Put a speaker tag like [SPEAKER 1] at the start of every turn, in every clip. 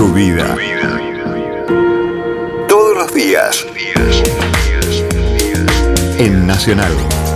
[SPEAKER 1] Tu vida. Todos los días. En Nacional.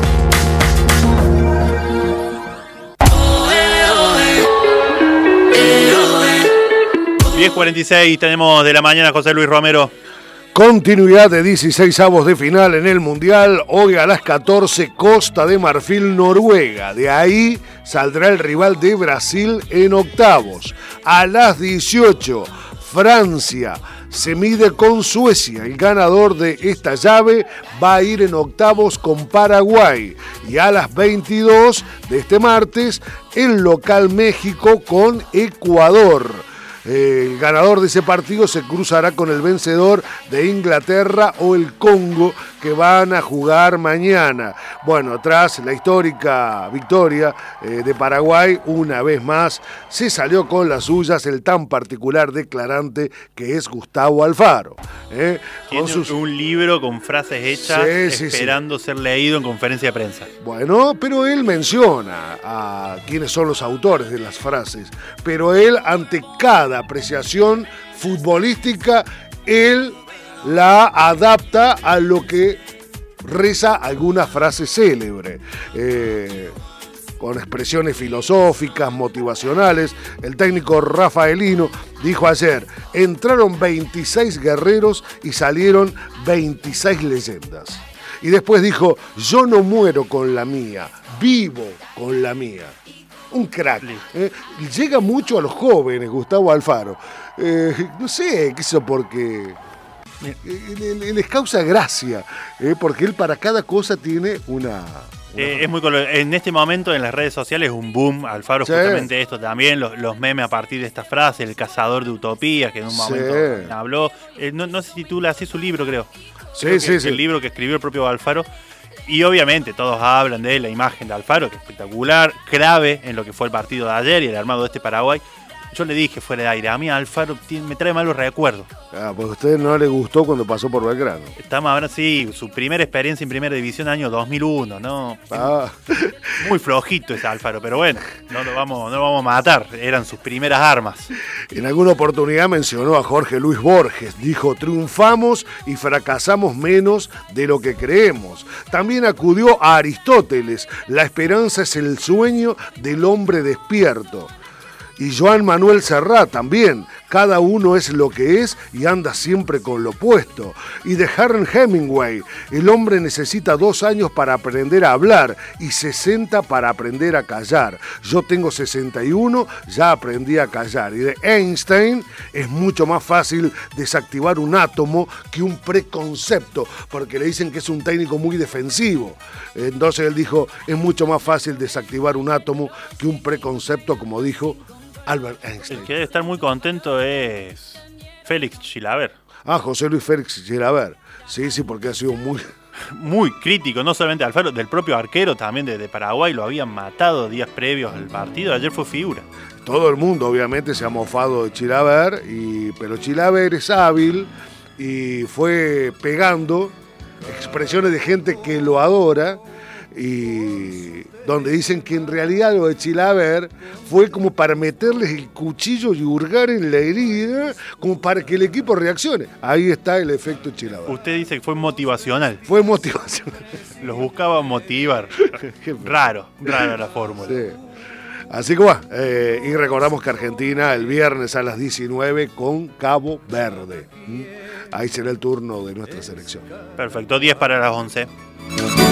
[SPEAKER 2] 10:46 tenemos de la mañana, José Luis Romero.
[SPEAKER 3] Continuidad de 16avos de final en el Mundial. Hoy a las 14, Costa de Marfil, Noruega. De ahí saldrá el rival de Brasil en octavos. A las 18, Francia se mide con Suecia. El ganador de esta llave va a ir en octavos con Paraguay. Y a las 22 de este martes, el local México con Ecuador. El ganador de ese partido se cruzará con el vencedor de Inglaterra o el Congo, que van a jugar mañana. Bueno, tras la histórica victoria de Paraguay, una vez más se salió con las suyas el tan particular declarante que es Gustavo Alfaro.
[SPEAKER 2] Tiene un libro con frases hechas esperando ser leído en conferencia de prensa.
[SPEAKER 3] Bueno, pero él menciona a quiénes son los autores de las frases, pero él ante cada apreciación futbolística, él la adapta a lo que reza alguna frase célebre, con expresiones filosóficas, motivacionales. El técnico rafaelino dijo ayer: entraron 26 guerreros y salieron 26 leyendas. Y después dijo: yo no muero con la mía, vivo con la mía. Un crack. Llega mucho a los jóvenes, Gustavo Alfaro. No sé, qué sé, porque les causa gracia, porque él para cada cosa tiene una...
[SPEAKER 2] Es muy en este momento en las redes sociales es un boom. Alfaro, justamente esto también, los memes a partir de esta frase, el cazador de utopías, que en un momento habló. No se titula así su libro, creo. El libro que escribió el propio Alfaro. Y obviamente todos hablan de la imagen de Alfaro, que es espectacular, clave en lo que fue el partido de ayer y el armado de este Paraguay. Yo le dije fuera de aire, a mí Alfaro me trae malos recuerdos.
[SPEAKER 3] Pues a usted no le gustó cuando pasó por Belgrano.
[SPEAKER 2] Estamos ahora, sí, su primera experiencia en primera división año 2001, ¿no? Muy flojito ese Alfaro, pero bueno, no lo vamos a matar, eran sus primeras armas.
[SPEAKER 3] En alguna oportunidad mencionó a Jorge Luis Borges, dijo: triunfamos y fracasamos menos de lo que creemos. También acudió a Aristóteles: la esperanza es el sueño del hombre despierto. Y Joan Manuel Serrat también: cada uno es lo que es y anda siempre con lo opuesto. Y de Ernest Hemingway: el hombre necesita 2 años para aprender a hablar y 60 para aprender a callar. Yo tengo 61, ya aprendí a callar. Y de Einstein: es mucho más fácil desactivar un átomo que un preconcepto, porque le dicen que es un técnico muy defensivo. Entonces él dijo: es mucho más fácil desactivar un átomo que un preconcepto, como dijo Albert Einstein.
[SPEAKER 2] El que debe estar muy contento es Félix Chilavert.
[SPEAKER 3] José Luis Félix Chilavert. Sí, porque ha sido
[SPEAKER 2] muy crítico, no solamente de Alfaro, del propio arquero también de Paraguay. Lo habían matado días previos al partido. Ayer fue figura.
[SPEAKER 3] Todo el mundo obviamente se ha mofado de Chilavert, pero Chilavert es hábil y fue pegando expresiones de gente que lo adora, y donde dicen que en realidad lo de Chilavert fue como para meterles el cuchillo y hurgar en la herida, como para que el equipo reaccione. Ahí está el efecto Chilavert.
[SPEAKER 2] Usted dice que fue motivacional.
[SPEAKER 3] Fue motivacional.
[SPEAKER 2] Los buscaba motivar. Raro la fórmula.
[SPEAKER 3] Sí. Así que y recordamos que Argentina el viernes a las 19 con Cabo Verde. Ahí será el turno de nuestra selección.
[SPEAKER 2] Perfecto, 10 para las 11.